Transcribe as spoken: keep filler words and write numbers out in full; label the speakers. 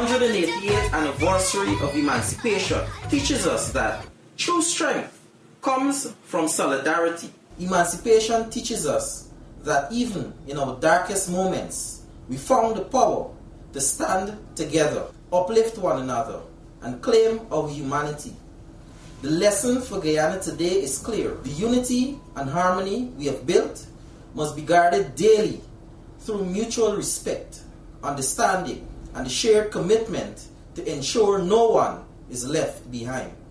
Speaker 1: hundred eighty-eighth anniversary of emancipation teaches us that true strength comes from solidarity. Emancipation teaches us that even in our darkest moments, we found the power to stand together, uplift one another, and claim our humanity. The lesson for Guyana today is clear. The unity and harmony we have built must be guarded daily through mutual respect, understanding, and the shared commitment to ensure no one is left behind.